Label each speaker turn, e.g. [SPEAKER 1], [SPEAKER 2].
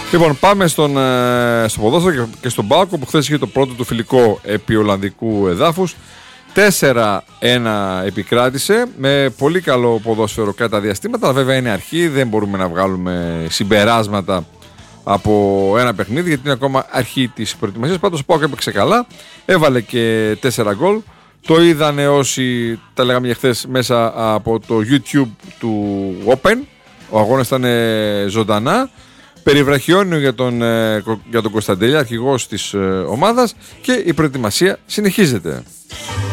[SPEAKER 1] Λοιπόν, πάμε στο ποδόσφαιρο και στον ΠΑΟΚ που χθες είχε το πρώτο του φιλικό επί Ολλανδικού εδάφους. 4-1 επικράτησε με πολύ καλό ποδόσφαιρο κατά διαστήματα. Βέβαια είναι αρχή, δεν μπορούμε να βγάλουμε συμπεράσματα από ένα παιχνίδι γιατί είναι ακόμα αρχή της προετοιμασίας. Πάντως ο ΠΑΟΚ έπαιξε καλά, έβαλε και 4 γκολ. Το είδανε όσοι τα λέγαμε χθες μέσα από το YouTube του Open. Ο αγώνας ήταν ζωντανά. Περιβραχιόνιο για τον Κωνσταντέλια, αρχηγός της ομάδας, και η προετοιμασία συνεχίζεται.